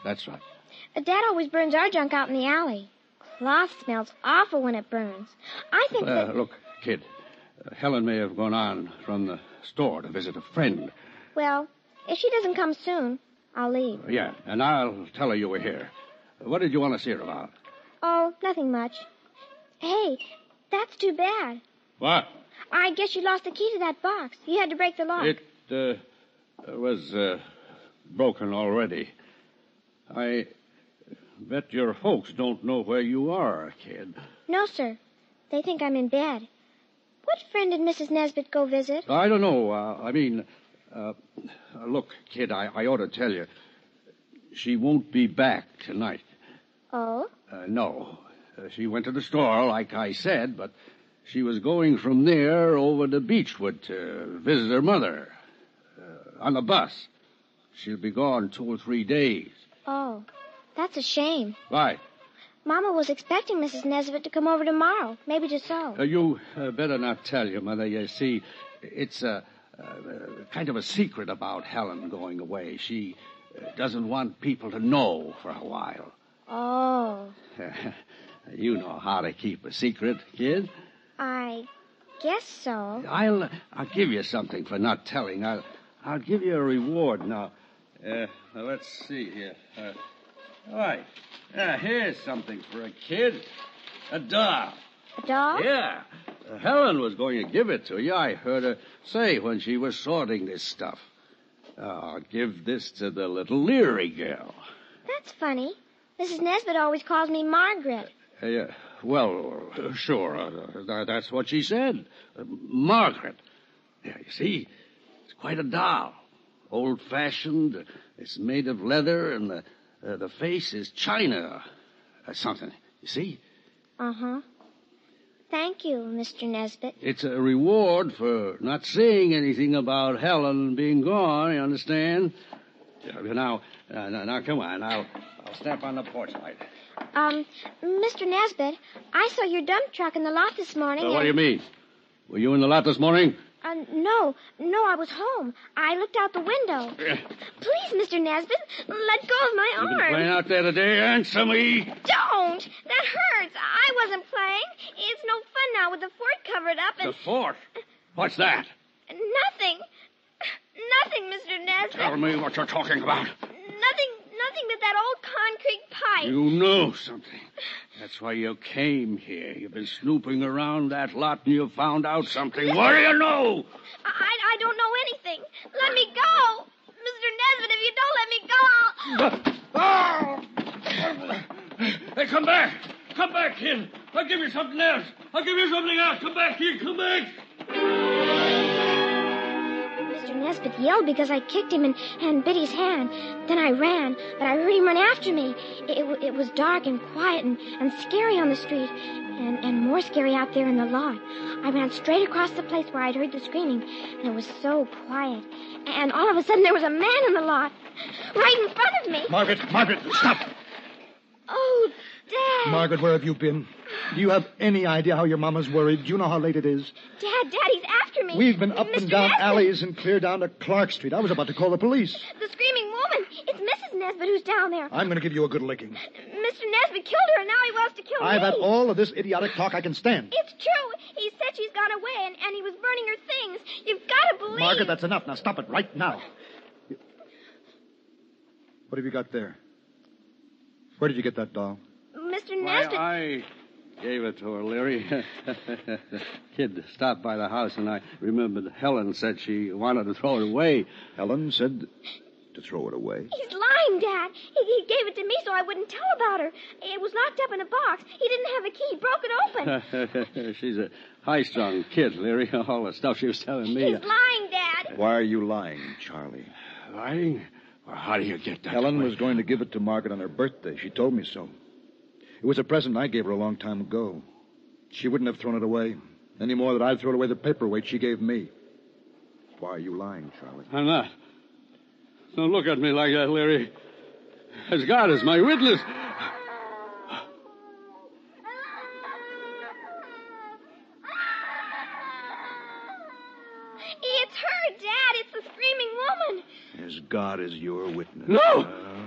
that's right. Dad always burns our junk out in the alley. Cloth smells awful when it burns. I think that... Look, kid, Helen may have gone on from the store to visit a friend. Well, if she doesn't come soon, I'll leave. Yeah, and I'll tell her you were here. What did you want to see her about? Oh, nothing much. Hey, that's too bad. What? I guess you lost the key to that box. You had to break the lock. It was broken already. I bet your folks don't know where you are, kid. No, sir. They think I'm in bed. What friend did Mrs. Nesbit go visit? I don't know. Look, kid, I ought to tell you. She won't be back tonight. Oh? No. She went to the store, like I said, but she was going from there over to Beechwood to visit her mother. On the bus. She'll be gone 2 or 3 days. Oh, that's a shame. Right. Mama was expecting Mrs. Nesbit to come over tomorrow, maybe to sew. You better not tell your mother. You see, it's kind of a secret about Helen going away. She doesn't want people to know for a while. Oh. You know how to keep a secret, kid. I guess so. I'll give you something for not telling. I'll give you a reward now. Let's see here. All right. Here's something for a kid. A doll. A doll? Yeah. Helen was going to give it to you. I heard her say when she was sorting this stuff. I'll give this to the little Leary girl. That's funny. Mrs. Nesbit always calls me Margaret. Well, sure. That's what she said. Margaret. Yeah, you see, it's quite a doll. Old-fashioned. It's made of leather, and the face is china or something. You see? Uh-huh. Thank you, Mr. Nesbit. It's a reward for not saying anything about Helen being gone, you understand? Now, come on. I'll step on the porch light. Mr. Nesbit, I saw your dump truck in the lot this morning. What do you mean? Were you in the lot this morning? No, I was home. I looked out the window. Please, Mr. Nesbit, let go of my arm. You been playing out there today? Answer me. Don't! That hurts. I wasn't playing. It's no fun now with the fort covered up and... The fort? What's that? Nothing. Nothing, Mr. Nesbit. Tell me what you're talking about. Nothing but that old concrete pipe. You know something. That's why you came here. You've been snooping around that lot and you found out something. What do you know? I don't know anything. Let me go. Mr. Nesbit, if you don't let me go... Hey, come back. Come back, kid. I'll give you something else. Come back, kid. Come back. Mr. Nesbit yelled because I kicked him and bit his hand. Then I ran, but I heard him run after me. It was dark and quiet and scary on the street, and more scary out there in the lot. I ran straight across the place where I'd heard the screaming, and it was so quiet. And all of a sudden there was a man in the lot, right in front of me. Margaret, stop! Oh, Dad. Margaret, where have you been? Do you have any idea how your mama's worried? Do you know how late it is? Dad, he's after me. We've been up Mr. and down Nesbit. alleys and clear down to Clark Street. I was about to call the police. The screaming woman. It's Mrs. Nesbit who's down there. I'm going to give you a good licking. Mr. Nesbit killed her, and now he wants to kill me. I've had all of this idiotic talk I can stand. It's true. He said she's gone away, and he was burning her things. You've got to believe... Margaret, that's enough. Now stop it right now. What have you got there? Where did you get that doll? Mr. Nesbit... I gave it to her, Leary. The kid stopped by the house, and I remembered Helen said she wanted to throw it away. Helen said to throw it away? He's lying, Dad. He gave it to me so I wouldn't tell about her. It was locked up in a box. He didn't have a key. He broke it open. She's a high-strung kid, Leary. All the stuff she was telling me. He's lying, Dad. Why are you lying, Charlie? Lying? Well, how do you get that? Helen was going to give it to Margaret on her birthday. She told me so. It was a present I gave her a long time ago. She wouldn't have thrown it away, any more than I'd thrown away the paperweight she gave me. Why are you lying, Charlie? I'm not. Don't look at me like that, Leary. As God is my witness. It's her, Dad. It's the screaming woman. As God is your witness. No!